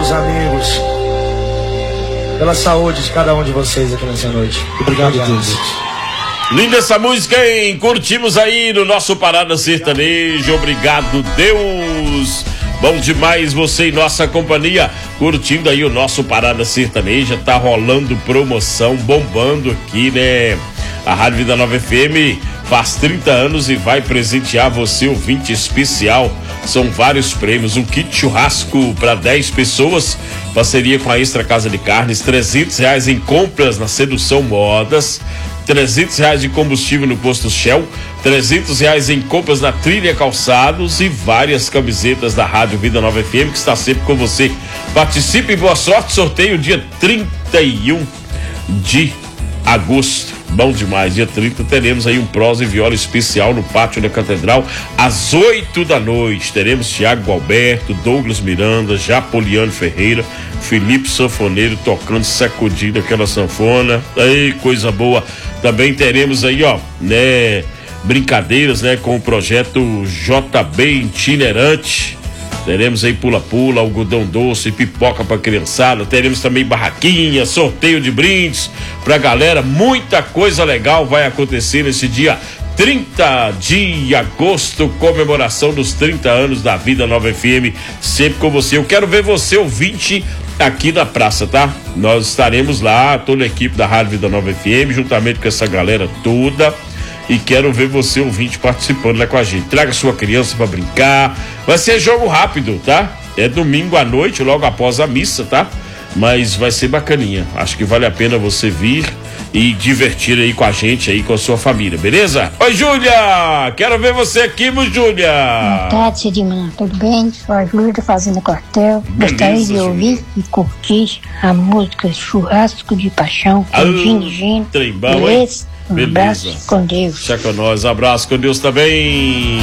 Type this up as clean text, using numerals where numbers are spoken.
meus amigos, pela saúde de cada um de vocês aqui nessa noite. Obrigado, Deus. Linda essa música, hein? Curtimos aí no nosso Parada Sertaneja. Obrigado, Deus. Bom demais você em nossa companhia, curtindo aí o nosso Parada Sertaneja. Tá rolando promoção, bombando aqui, né? A Rádio Vida Nova FM faz 30 anos e vai presentear você, ouvinte especial. São vários prêmios, um kit churrasco para 10 pessoas, parceria com a Extra Casa de Carnes, R$300 em compras na Sedução Modas, R$300 de combustível no posto Shell, R$300 em compras na Trilha Calçados e várias camisetas da Rádio Vida Nova FM, que está sempre com você. Participe e boa sorte, sorteio dia 31 de agosto. Bom demais, dia 30 teremos aí um prosa e viola especial no pátio da Catedral às 8 da noite. Teremos Thiago Alberto, Douglas Miranda, Japoliano Ferreira, Felipe Sanfoneiro tocando, sacudindo aquela sanfona. Aí, coisa boa. Também teremos aí, ó, né, brincadeiras, né, com o projeto JB Itinerante. Teremos aí pula-pula, algodão doce, pipoca pra criançada. Teremos também barraquinha, sorteio de brindes pra galera. Muita coisa legal vai acontecer nesse dia 30 de agosto, comemoração dos 30 anos da Vida Nova FM, sempre com você. Eu quero ver você, ouvinte, aqui na praça, tá? Nós estaremos lá, toda a equipe da Rádio Vida Nova FM, juntamente com essa galera toda. E quero ver você, ouvinte, participando lá com a gente. Traga sua criança pra brincar. Vai ser jogo rápido, tá? É domingo à noite, logo após a missa, tá? Mas vai ser bacaninha. Acho que vale a pena você vir e divertir aí com a gente, aí com a sua família, beleza? Oi, Júlia! Quero ver você aqui, meu Júlia! Boa tarde, Cidimã. Tudo bem? Sou a Júlia da Fazenda Quartel. Gostaria de ouvir e curtir a música Churrasco de Paixão, com Gino. Trembão, beleza? Um abraço com Deus. Fica com nós, abraço com Deus também.